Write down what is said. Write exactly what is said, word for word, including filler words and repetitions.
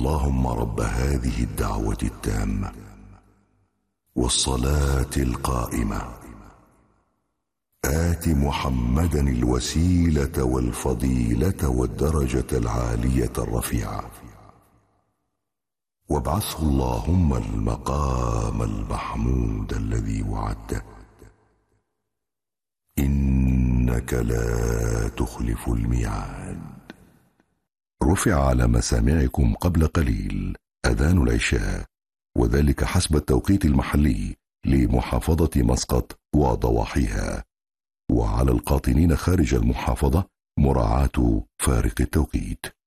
اللهم رب هذه الدعوة التامة والصلاة القائمة آت محمدا الوسيلة والفضيلة والدرجة العالية الرفيعة وابعثه اللهم المقام المحمود الذي وعدته إنك لا تخلف الميعاد. رفع على مسامعكم قبل قليل أذان العشاء، وذلك حسب التوقيت المحلي لمحافظة مسقط وضواحيها، وعلى القاطنين خارج المحافظة مراعاة فارق التوقيت.